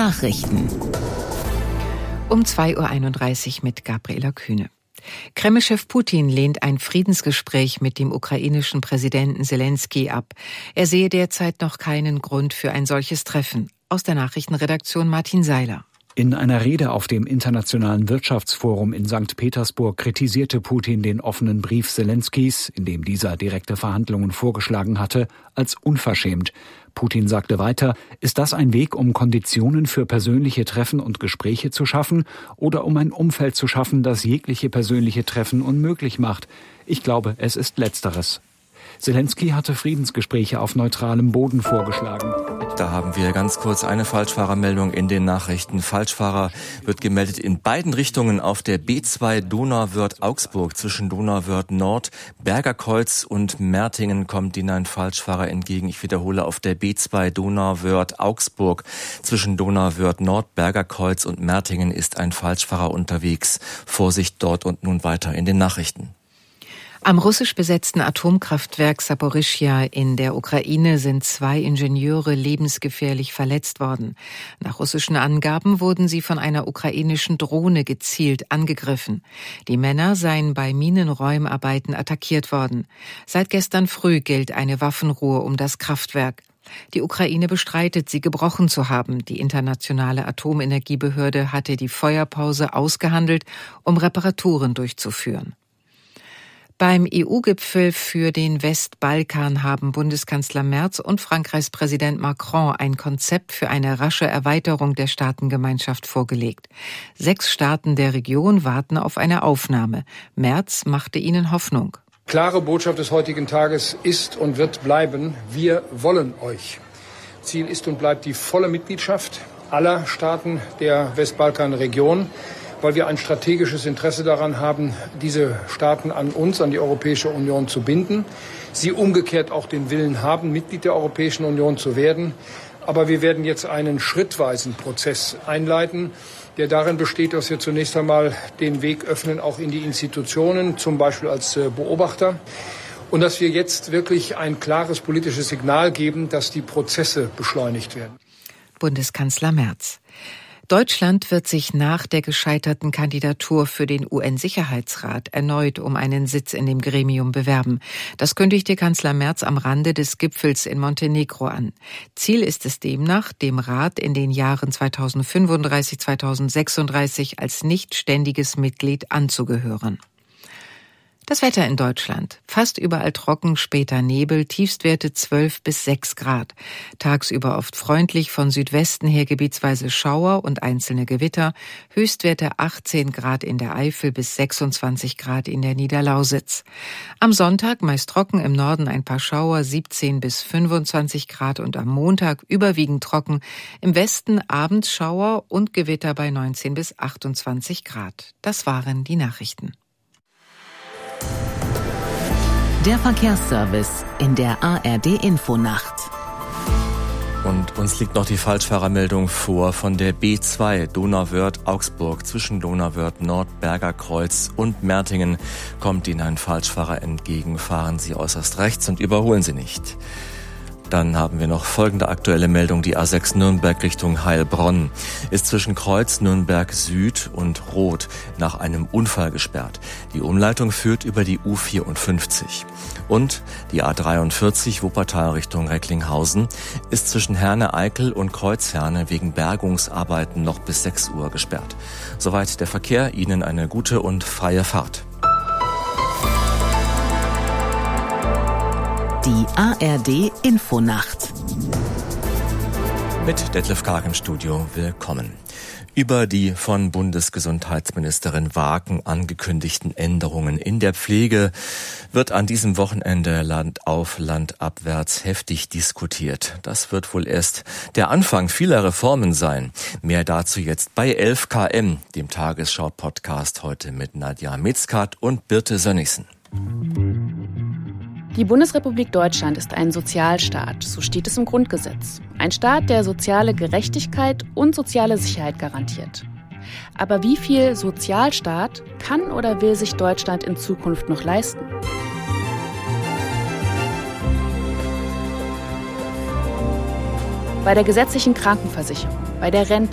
Nachrichten. Um 2.31 Uhr mit Gabriela Kühne. Kreml-Chef Putin lehnt ein Friedensgespräch mit dem ukrainischen Präsidenten Selenskyj ab. Er sehe derzeit noch keinen Grund für ein solches Treffen. Aus der Nachrichtenredaktion Martin Seiler. In einer Rede auf dem Internationalen Wirtschaftsforum in St. Petersburg kritisierte Putin den offenen Brief Selenskys, in dem dieser direkte Verhandlungen vorgeschlagen hatte, als unverschämt. Putin sagte weiter, ist das ein Weg, um Konditionen für persönliche Treffen und Gespräche zu schaffen oder um ein Umfeld zu schaffen, das jegliche persönliche Treffen unmöglich macht? Ich glaube, es ist Letzteres. Selenskyj hatte Friedensgespräche auf neutralem Boden vorgeschlagen. Da haben wir ganz kurz eine Falschfahrermeldung in den Nachrichten. Falschfahrer wird gemeldet in beiden Richtungen auf der B2 Donauwörth-Augsburg. Zwischen Donauwörth-Nord, Bergerkreuz und Mertingen kommt Ihnen ein Falschfahrer entgegen. Ich wiederhole, auf der B2 Donauwörth-Augsburg. Zwischen Donauwörth-Nord, Bergerkreuz und Mertingen ist ein Falschfahrer unterwegs. Vorsicht dort und nun weiter in den Nachrichten. Am russisch besetzten Atomkraftwerk Saporischschja in der Ukraine sind 2 Ingenieure lebensgefährlich verletzt worden. Nach russischen Angaben wurden sie von einer ukrainischen Drohne gezielt angegriffen. Die Männer seien bei Minenräumarbeiten attackiert worden. Seit gestern früh gilt eine Waffenruhe um das Kraftwerk. Die Ukraine bestreitet, sie gebrochen zu haben. Die internationale Atomenergiebehörde hatte die Feuerpause ausgehandelt, um Reparaturen durchzuführen. Beim EU-Gipfel für den Westbalkan haben Bundeskanzler Merz und Frankreichs Präsident Macron ein Konzept für eine rasche Erweiterung der Staatengemeinschaft vorgelegt. 6 Staaten der Region warten auf eine Aufnahme. Merz machte ihnen Hoffnung. Klare Botschaft des heutigen Tages ist und wird bleiben: Wir wollen euch. Ziel ist und bleibt die volle Mitgliedschaft aller Staaten der Westbalkan-Region, weil wir ein strategisches Interesse daran haben, diese Staaten an uns, an die Europäische Union zu binden. Sie umgekehrt auch den Willen haben, Mitglied der Europäischen Union zu werden. Aber wir werden jetzt einen schrittweisen Prozess einleiten, der darin besteht, dass wir zunächst einmal den Weg öffnen, auch in die Institutionen, zum Beispiel als Beobachter. Und dass wir jetzt wirklich ein klares politisches Signal geben, dass die Prozesse beschleunigt werden. Bundeskanzler Merz. Deutschland wird sich nach der gescheiterten Kandidatur für den UN-Sicherheitsrat erneut um einen Sitz in dem Gremium bewerben. Das kündigte Kanzler Merz am Rande des Gipfels in Montenegro an. Ziel ist es demnach, dem Rat in den Jahren 2035-2036 als nicht ständiges Mitglied anzugehören. Das Wetter in Deutschland. Fast überall trocken, später Nebel, Tiefstwerte 12 bis 6 Grad. Tagsüber oft freundlich, von Südwesten her gebietsweise Schauer und einzelne Gewitter. Höchstwerte 18 Grad in der Eifel bis 26 Grad in der Niederlausitz. Am Sonntag meist trocken, im Norden ein paar Schauer, 17 bis 25 Grad und am Montag überwiegend trocken. Im Westen abends Schauer und Gewitter bei 19 bis 28 Grad. Das waren die Nachrichten. Der Verkehrsservice in der ARD-Infonacht. Und uns liegt noch die Falschfahrermeldung vor von der B2 Donauwörth-Augsburg. Zwischen Donauwörth-Nord, Bergerkreuz und Mertingen kommt Ihnen ein Falschfahrer entgegen. Fahren Sie äußerst rechts und überholen Sie nicht. Dann haben wir noch folgende aktuelle Meldung. Die A6 Nürnberg Richtung Heilbronn ist zwischen Kreuz Nürnberg Süd und Roth nach einem Unfall gesperrt. Die Umleitung führt über die U54. Und die A43 Wuppertal Richtung Recklinghausen ist zwischen Herne-Eickel und Kreuzherne wegen Bergungsarbeiten noch bis 6 Uhr gesperrt. Soweit der Verkehr. Ihnen eine gute und freie Fahrt. Die ARD-Infonacht. Mit Detlef Karg im Studio. Willkommen. Über die von Bundesgesundheitsministerin Wagen angekündigten Änderungen in der Pflege wird an diesem Wochenende landauf, landabwärts heftig diskutiert. Das wird wohl erst der Anfang vieler Reformen sein. Mehr dazu jetzt bei 11KM, dem Tagesschau-Podcast, heute mit Nadja Mitzkat und Birte Sönnigsen. Die Bundesrepublik Deutschland ist ein Sozialstaat, so steht es im Grundgesetz. Ein Staat, der soziale Gerechtigkeit und soziale Sicherheit garantiert. Aber wie viel Sozialstaat kann oder will sich Deutschland in Zukunft noch leisten? Bei der gesetzlichen Krankenversicherung, bei der Rente,